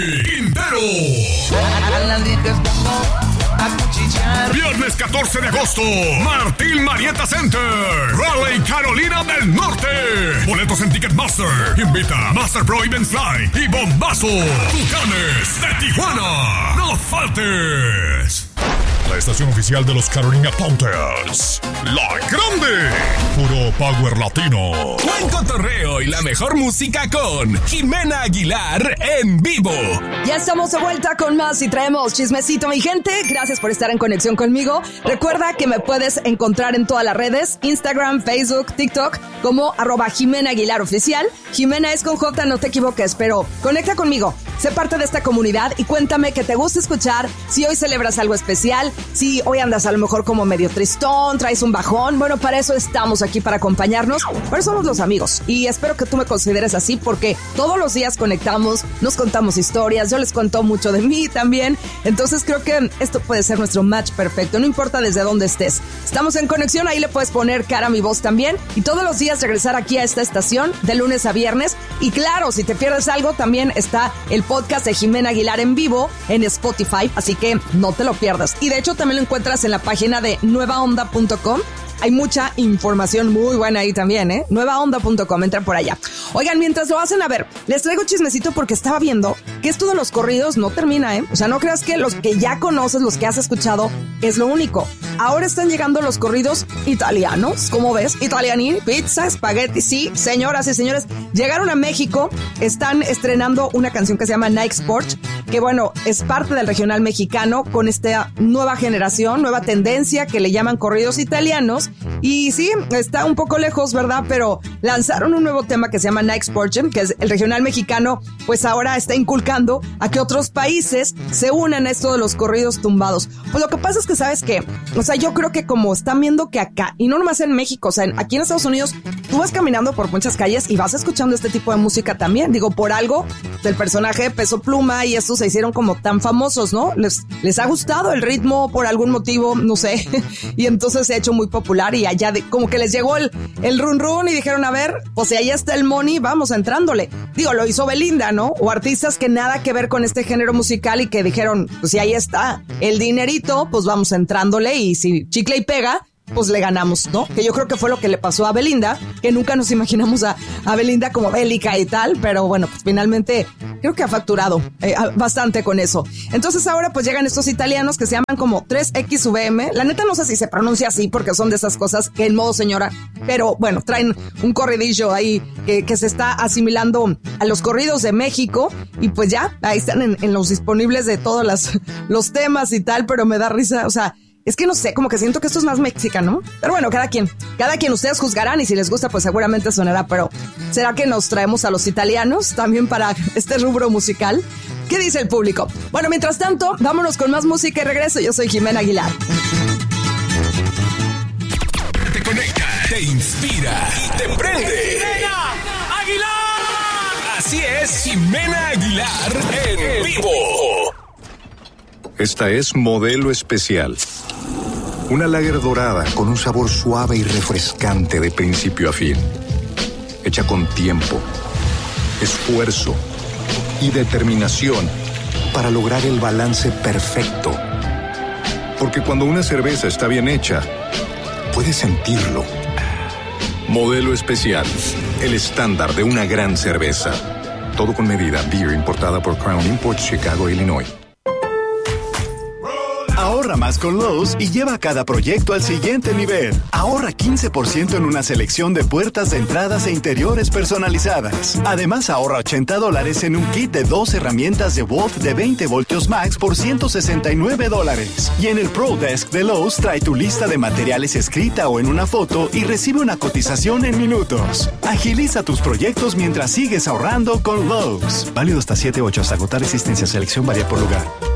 Quintero. Viernes 14 de agosto, Martín Marietta Center, Raleigh, Carolina del Norte. Boletos en Ticketmaster. Invita Master Pro Events Fly y Bombazo. Tucanes de Tijuana. No faltes. La estación oficial de los Carolina Panthers. La Grande. Puro Power Latino. Buen cotorreo y la mejor música con Jimena Aguilar en vivo. Ya estamos de vuelta con más y traemos chismecito, mi gente. Gracias por estar en conexión conmigo. Recuerda que me puedes encontrar en todas las redes: Instagram, Facebook, TikTok, como @Jimena Aguilar Oficial. Jimena es con J, no te equivoques, pero conecta conmigo. Sé parte de esta comunidad y cuéntame qué te gusta escuchar. Si hoy celebras algo especial, si hoy andas a lo mejor como medio tristón, traes un bajón. Bueno, para eso estamos aquí, para acompañarnos. Por eso somos los amigos. Y espero que tú me consideres así, porque todos los días conectamos, nos contamos historias. Yo les cuento mucho de mí también. Entonces creo que esto puede ser nuestro match perfecto. No importa desde dónde estés. Estamos en conexión, ahí le puedes poner cara a mi voz también. Y todos los días regresar aquí a esta estación de lunes a viernes. Y claro, si te pierdes algo, también está el podcast de Jimena Aguilar en vivo en Spotify. Así que no te lo pierdas. Y de hecho también lo encuentras en la página de nuevaonda.com. Hay mucha información muy buena ahí también, ¿eh? Nuevaonda.com, entra por allá. Oigan, mientras lo hacen, a ver, les traigo chismecito porque estaba viendo que esto de los corridos no termina, ¿eh? O sea, no creas que los que ya conoces, los que has escuchado, es lo único. Ahora están llegando los corridos italianos, ¿cómo ves? Italiani, pizza, espagueti, sí, señoras y señores, llegaron a México, están estrenando una canción que se llama Nike Sport, que bueno, es parte del regional mexicano con esta nueva generación, nueva tendencia que le llaman corridos italianos. Y sí, está un poco lejos, ¿verdad? Pero lanzaron un nuevo tema que se llama Nike Sport, que es el regional mexicano, pues ahora está inculcando a que otros países se unan a esto de los corridos tumbados. Pues lo que pasa es que, ¿sabes qué? O sea, yo creo que como están viendo que acá, y no nomás en México, o sea, aquí en Estados Unidos, tú vas caminando por muchas calles y vas escuchando este tipo de música también. Digo, por algo del personaje de Peso Pluma y estos se hicieron como tan famosos, ¿no? Les ha gustado el ritmo por algún motivo, no sé, y entonces se ha hecho muy popular y allá como que les llegó el run run y dijeron, a ver, pues si ahí está el money, vamos entrándole. Digo, lo hizo Belinda, ¿no? O artistas que nada que ver con este género musical y que dijeron, pues si ahí está el dinerito, pues vamos entrándole y si chicle y pega, pues le ganamos, ¿no? Que yo creo que fue lo que le pasó a Belinda, que nunca nos imaginamos a Belinda como bélica y tal, pero bueno, pues finalmente creo que ha facturado bastante con eso. Entonces ahora pues llegan estos italianos que se llaman como 3XVM, la neta no sé si se pronuncia así porque son de esas cosas que en modo señora, pero bueno, traen un corridillo ahí que se está asimilando a los corridos de México y pues ya, ahí están en los disponibles de todos los temas y tal, pero me da risa, o sea, es que no sé, como que siento que esto es más mexicano, pero bueno, cada quien ustedes juzgarán y si les gusta pues seguramente sonará, pero ¿será que nos traemos a los italianos también para este rubro musical? ¿Qué dice el público? Bueno, mientras tanto, vámonos con más música y regreso. Yo soy Jimena Aguilar. Te conecta, te inspira y te prende. ¡Jimena Aguilar! Así es, Jimena Aguilar en vivo. Esta es Modelo Especial. Una lager dorada con un sabor suave y refrescante de principio a fin. Hecha con tiempo, esfuerzo y determinación para lograr el balance perfecto. Porque cuando una cerveza está bien hecha, puedes sentirlo. Modelo Especial, el estándar de una gran cerveza. Todo con medida. Beer importada por Crown Imports, Chicago, Illinois. Ahorra más con Lowe's y lleva cada proyecto al siguiente nivel. Ahorra 15% en una selección de puertas de entradas e interiores personalizadas. Además, ahorra $80 en un kit de 2 herramientas de Wolf de 20 voltios max por $169. Y en el Pro Desk de Lowe's trae tu lista de materiales escrita o en una foto y recibe una cotización en minutos. Agiliza tus proyectos mientras sigues ahorrando con Lowe's. Válido hasta 7/8 hasta agotar existencia. Selección varía por lugar.